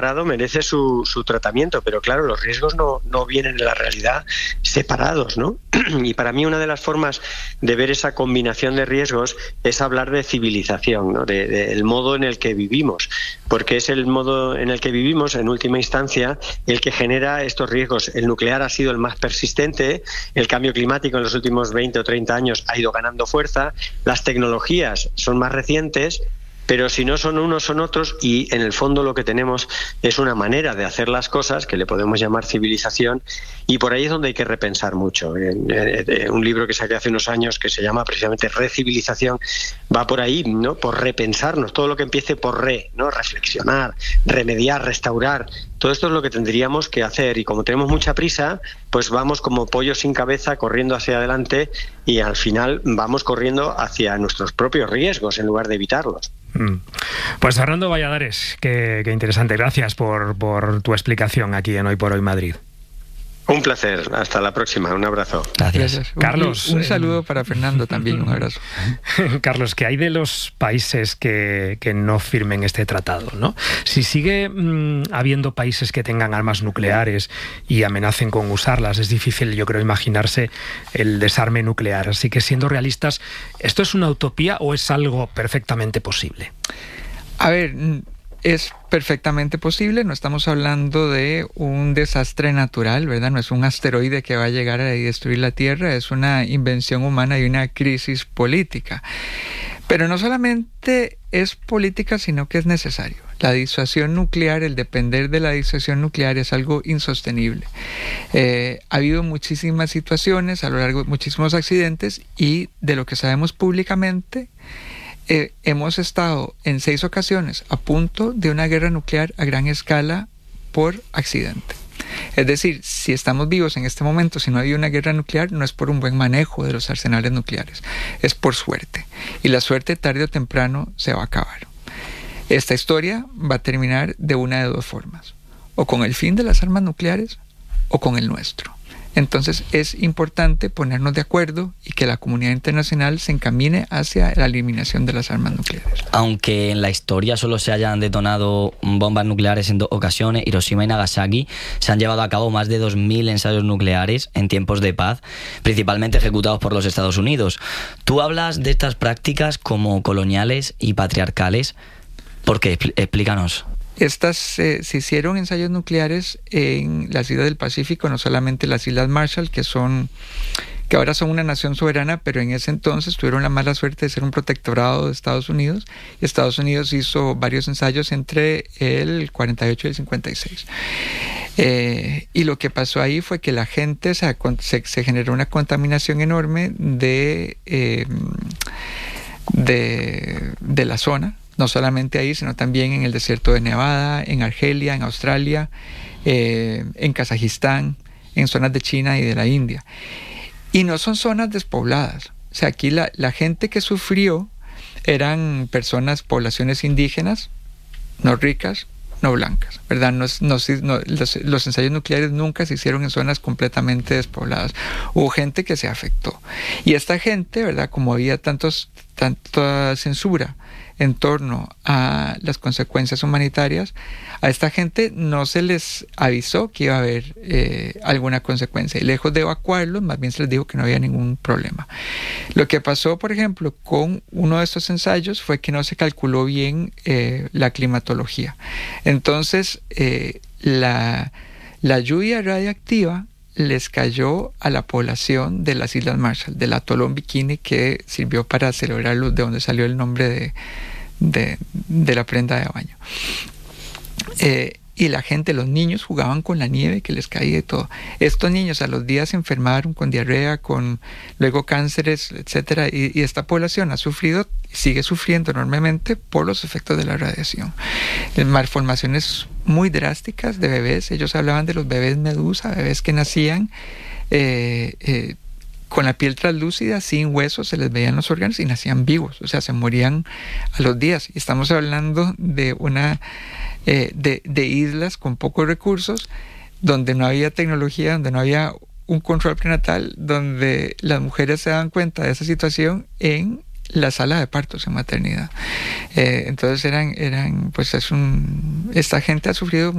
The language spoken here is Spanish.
merece su tratamiento, pero claro, los riesgos no vienen en la realidad separados, ¿no? Y para mí una de las formas de ver esa combinación de riesgos es hablar de civilización, ¿no? El modo en el que vivimos, porque es el modo en el que vivimos, en última instancia, el que genera estos riesgos. El nuclear ha sido el más persistente, el cambio climático en los últimos 20 o 30 años ha ido ganando fuerza, las tecnologías son más recientes, pero si no son unos son otros, y en el fondo lo que tenemos es una manera de hacer las cosas que le podemos llamar civilización, y por ahí es donde hay que repensar mucho. Un libro que saqué hace unos años que se llama precisamente Recivilización va por ahí, ¿no? Por repensarnos, todo lo que empiece por ¿no? Reflexionar, remediar, restaurar. Todo esto es lo que tendríamos que hacer, y como tenemos mucha prisa, pues vamos como pollos sin cabeza corriendo hacia adelante, y al final vamos corriendo hacia nuestros propios riesgos en lugar de evitarlos. Pues Fernando Valladares, qué interesante. Gracias por tu explicación aquí en Hoy por Hoy Madrid. Un placer. Hasta la próxima. Un abrazo. Gracias. Carlos. Un saludo para Fernando también. Un abrazo. Carlos, ¿qué hay de los países que no firmen este tratado, ¿no? Si sigue habiendo países que tengan armas nucleares y amenacen con usarlas, es difícil, yo creo, imaginarse el desarme nuclear. Así que, siendo realistas, ¿esto es una utopía o es algo perfectamente posible? A ver, es perfectamente posible, no estamos hablando de un desastre natural, ¿verdad? No es un asteroide que va a llegar a destruir la Tierra, es una invención humana y una crisis política. Pero no solamente es política, sino que es necesario. La disuasión nuclear, el depender de la disuasión nuclear es algo insostenible. Ha habido muchísimas situaciones a lo largo de muchísimos accidentes, y de lo que sabemos públicamente, hemos estado en 6 ocasiones a punto de una guerra nuclear a gran escala por accidente. Es decir, si estamos vivos en este momento, si no ha habido una guerra nuclear, no es por un buen manejo de los arsenales nucleares, es por suerte. Y la suerte tarde o temprano se va a acabar. Esta historia va a terminar de una de dos formas: o con el fin de las armas nucleares o con el nuestro. Entonces es importante ponernos de acuerdo y que la comunidad internacional se encamine hacia la eliminación de las armas nucleares. Aunque en la historia solo se hayan detonado bombas nucleares en 2 ocasiones, Hiroshima y Nagasaki, se han llevado a cabo más de 2.000 ensayos nucleares en tiempos de paz, principalmente ejecutados por los Estados Unidos. Tú hablas de estas prácticas como coloniales y patriarcales. ¿Por qué? Explícanos. Se hicieron ensayos nucleares en las islas del Pacífico, no solamente las Islas Marshall, que ahora son una nación soberana, pero en ese entonces tuvieron la mala suerte de ser un protectorado de Estados Unidos, y Estados Unidos hizo varios ensayos entre el 48 y el 56. Y lo que pasó ahí fue que la gente, se generó una contaminación enorme de la zona. No solamente ahí, sino también en el desierto de Nevada, en Argelia, en Australia, en Kazajistán, en zonas de China y de la India. Y no son zonas despobladas. O sea, aquí la gente que sufrió eran poblaciones indígenas, no ricas, no blancas, ¿verdad? Los ensayos nucleares nunca se hicieron en zonas completamente despobladas. Hubo gente que se afectó. Y esta gente, ¿verdad? Como había tanta censura en torno a las consecuencias humanitarias, a esta gente no se les avisó que iba a haber alguna consecuencia, y lejos de evacuarlos, más bien se les dijo que no había ningún problema. Lo que pasó, por ejemplo, con uno de estos ensayos fue que no se calculó bien la climatología. Entonces, la lluvia radiactiva les cayó a la población de las Islas Marshall, del atolón Bikini, que sirvió para celebrarlo, de donde salió el nombre de la prenda de baño. Y la gente, los niños, jugaban con la nieve que les caía y todo. Estos niños a los días se enfermaron con diarrea, luego cánceres, etcétera, y esta población ha sufrido y sigue sufriendo enormemente por los efectos de la radiación. Malformaciones muy drásticas de bebés. Ellos hablaban de los bebés medusa, bebés que nacían con la piel translúcida, sin huesos, se les veían los órganos y nacían vivos, o sea, se morían a los días. Y estamos hablando de de islas con pocos recursos, donde no había tecnología, donde no había un control prenatal, donde las mujeres se dan cuenta de esa situación en la sala de partos en maternidad. Entonces esta gente ha sufrido